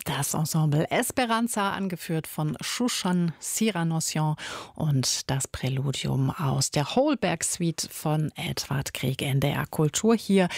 Das Ensemble Esperanza, angeführt von Shushan Siranossian, und das Präludium aus der Holberg-Suite von Edvard Grieg, NDR Kultur. Hier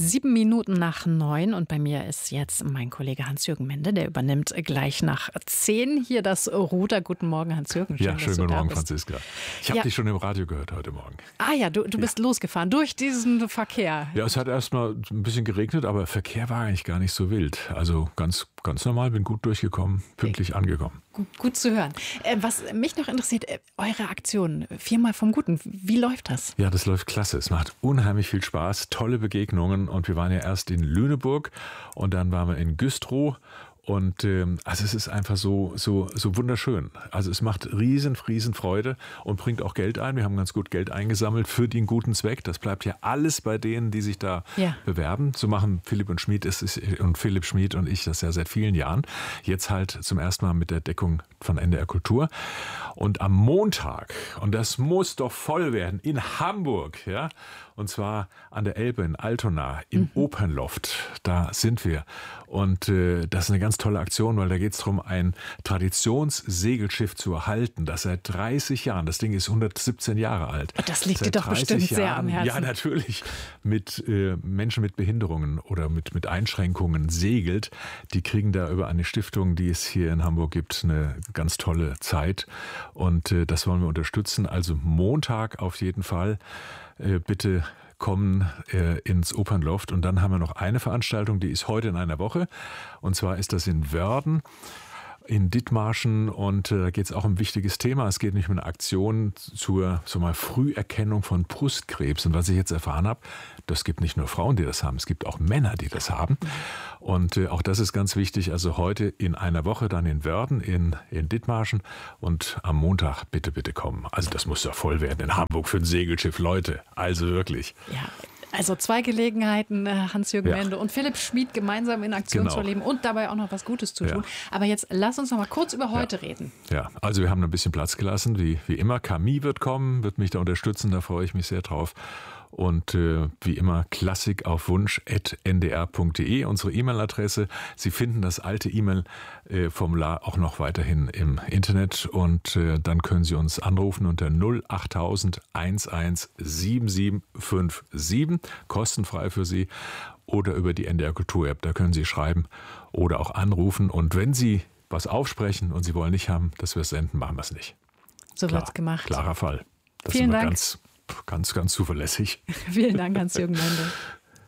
7:07 und bei mir ist jetzt mein Kollege Hans-Jürgen Mende, der übernimmt gleich nach 10 hier das Ruder. Guten Morgen, Hans-Jürgen. Schön, schönen guten Morgen, Franziska. Ich habe dich schon im Radio gehört heute Morgen. Ah ja, du bist losgefahren durch diesen Verkehr. Ja, es hat erstmal ein bisschen geregnet, aber Verkehr war eigentlich gar nicht so wild. Also ganz normal, bin gut durchgekommen, pünktlich angekommen. Gut zu hören. Was mich noch interessiert, eure Aktion, 4 vom Guten, wie läuft das? Ja, das läuft klasse. Es macht unheimlich viel Spaß, tolle Begegnungen, und wir waren ja erst in Lüneburg und dann waren wir in Güstrow. Und also es ist einfach so wunderschön. Also es macht riesen Freude und bringt auch Geld ein. Wir haben ganz gut Geld eingesammelt für den guten Zweck. Das bleibt ja alles bei denen, die sich da bewerben. So machen Philipp Schmid und ich das ja seit vielen Jahren. Jetzt halt zum ersten Mal mit der Deckung von NDR Kultur. Und am Montag, und das muss doch voll werden, in Hamburg, ja, und zwar an der Elbe in Altona im Opernloft. Da sind wir. Und das ist eine ganz tolle Aktion, weil da geht es darum, ein Traditionssegelschiff zu erhalten, das seit 30 Jahren, das Ding ist 117 Jahre alt. Das liegt dir doch bestimmt sehr am Herzen. Ja, natürlich. Mit Menschen mit Behinderungen oder mit Einschränkungen segelt. Die kriegen da über eine Stiftung, die es hier in Hamburg gibt, eine ganz tolle Zeit. Und das wollen wir unterstützen. Also Montag auf jeden Fall. Bitte kommen ins Opernloft. Und dann haben wir noch eine Veranstaltung, die ist heute in einer Woche. Und zwar ist das in Wörden, in Dithmarschen, und da geht es auch um ein wichtiges Thema. Es geht nicht um eine Aktion zur Früherkennung von Brustkrebs. Und was ich jetzt erfahren habe, das gibt nicht nur Frauen, die das haben, es gibt auch Männer, die das haben. Und auch das ist ganz wichtig. Also heute in einer Woche dann in Wörden, in Dithmarschen, und am Montag bitte kommen. Also das muss ja voll werden in Hamburg für ein Segelschiff, Leute. Also wirklich. Ja. Also 2 Gelegenheiten, Hans-Jürgen Mende und Philipp Schmid gemeinsam in Aktion zu erleben und dabei auch noch was Gutes zu tun. Aber jetzt lass uns noch mal kurz über heute reden. Ja, also wir haben ein bisschen Platz gelassen, wie immer. Camille wird kommen, wird mich da unterstützen, da freue ich mich sehr drauf. Und wie immer klassik-auf-wunsch@ndr.de, unsere E-Mail-Adresse. Sie finden das alte E-Mail-Formular auch noch weiterhin im Internet, und dann können Sie uns anrufen unter 08000 11 7757, kostenfrei für Sie, oder über die NDR Kultur-App, da können Sie schreiben oder auch anrufen. Und wenn Sie was aufsprechen und Sie wollen nicht haben, dass wir es senden, machen wir es nicht. So wird's gemacht. Klarer Fall. Das Vielen Dank. Ganz zuverlässig. Vielen Dank, Hans-Jürgen Mende.